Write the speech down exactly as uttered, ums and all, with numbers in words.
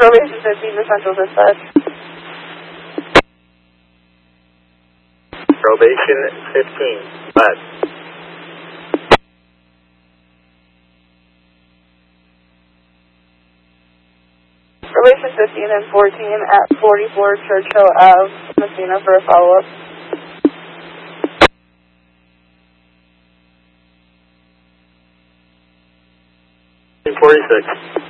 Probation fifteen to Central Dispatch. Probation fifteen, but. Probation fifteen and fourteen at forty-four Churchill Avenue, Messina for a follow-up. forty-six.